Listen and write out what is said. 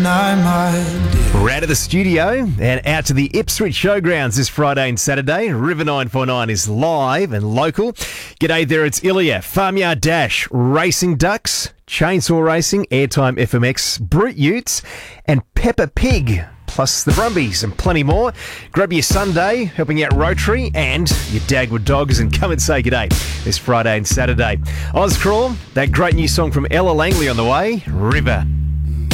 I might. We're out of the studio and out to the Ipswich Showgrounds this Friday and Saturday. River 949 is live and local. G'day there, it's Ilya, Farmyard Dash, Racing Ducks, Chainsaw Racing, Airtime FMX, Brute Utes and Peppa Pig. Plus the Brumbies and plenty more. Grab your Sunday, helping out Rotary and your Dagwood Dogs and come and say g'day this Friday and Saturday. Ozcrawl, that great new song from Ella Langley on the way, River.